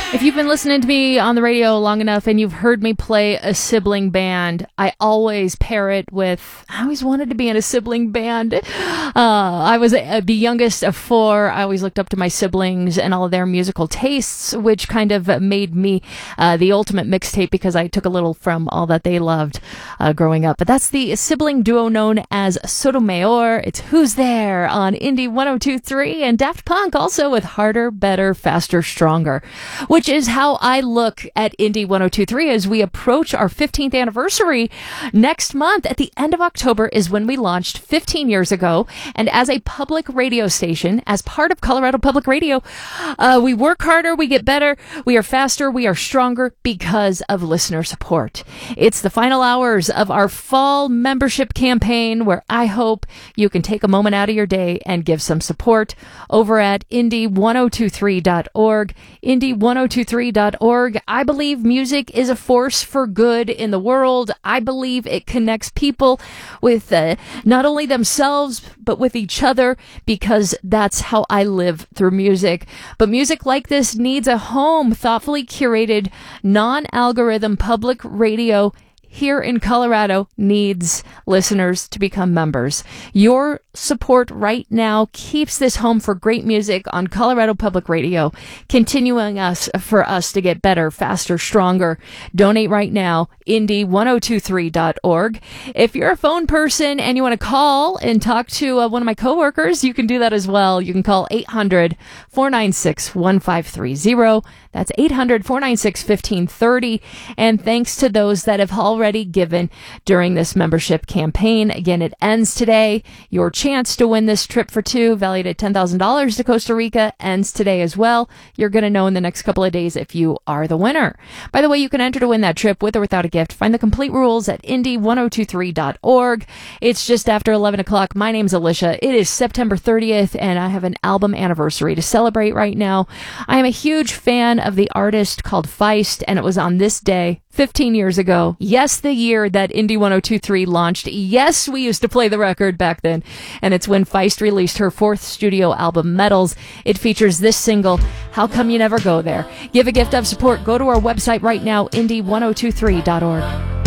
If you've been listening to me on the radio long enough and you've heard me play a sibling band, I always pair it with, I always wanted to be in a sibling band. I was the youngest of four. I always looked up to my siblings and all of their musical tastes, which kind of made me the ultimate mixtape because I took a little from all that they loved growing up. But that's the sibling duo known as Sotomayor. It's Who's There on Indie 102.3, and Daft Punk also with Harder, Better, Faster, Stronger, which is how I look at Indie 102.3 as we approach our 15th anniversary. Next month, at the end of October, is when we launched 15 years ago. And as a public radio station, as part of Colorado Public Radio, we work harder, we get better, we are faster, we are stronger because of listener support. It's the final hours of our fall membership campaign where I hope you can take a moment out of your day and give some support over at indie1023.org. Indie1023.org. I believe music is a force for good in the world. I believe it connects people with not only themselves, but with each other, because that's how I live through music. But music like this needs a home, thoughtfully curated, non-algorithm public radio here in Colorado needs listeners to become members. Your support right now keeps this home for great music on Colorado Public Radio, continuing for us to get better, faster, stronger. Donate right now, indie1023.org. If you're a phone person and you want to call and talk to one of my coworkers, you can do that as well. You can call 800-496-1530. That's 800-496-1530. And thanks to those that have already given during this membership campaign. Again, it ends today. Your chance to win this trip for two, valued at $10,000 to Costa Rica, ends today as well. You're going to know in the next couple of days if you are the winner. By the way, you can enter to win that trip with or without a gift. Find the complete rules at indie1023.org. It's just after 11 o'clock. My name's Alicia. It is September 30th, and I have an album anniversary to celebrate right now. I am a huge fan of the artist called Feist, and it was on this day 15 years ago. Yes, the year that Indie 102.3 launched. Yes, we used to play the record back then. And it's when Feist released her fourth studio album, Metals. It features this single, How Come You Never Go There. Give a gift of support. Go to our website right now, indie1023.org.